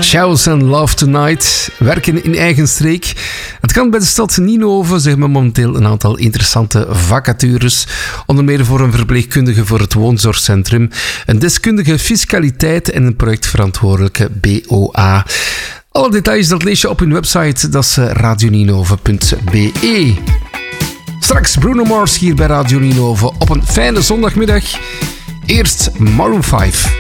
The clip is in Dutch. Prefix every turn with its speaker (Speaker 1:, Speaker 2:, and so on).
Speaker 1: Shouts and Love Tonight. Werken in eigen streek. Het kan bij de stad Ninove. Ze hebben momenteel een aantal interessante vacatures. Onder meer voor een verpleegkundige voor het woonzorgcentrum, een deskundige fiscaliteit en een projectverantwoordelijke BOA. Alle details dat lees je op hun website. Dat is radioninove.be. Straks Bruno Mars hier bij Radio Ninove op een fijne zondagmiddag. Eerst Maroon 5.